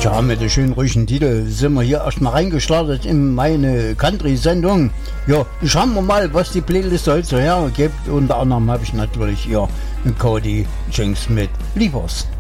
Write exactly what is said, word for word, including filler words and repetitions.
Ja, mit dem schönen ruhigen Titel sind wir hier erstmal reingestartet in meine Country-Sendung. Ja, schauen wir mal, was die Playlist heute so hergibt. Unter anderem habe ich natürlich hier Cody Jinks mit Liebers.